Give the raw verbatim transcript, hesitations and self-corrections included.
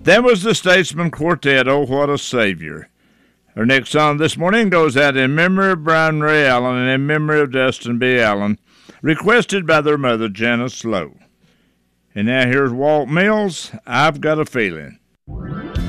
That was the Statesman Quartet, Oh What a Savior. Our next song this morning goes out in memory of Brian Ray Allen and in memory of Dustin B. Allen, requested by their mother, Janice Lowe. And now here's Walt Mills, I've Got a Feeling.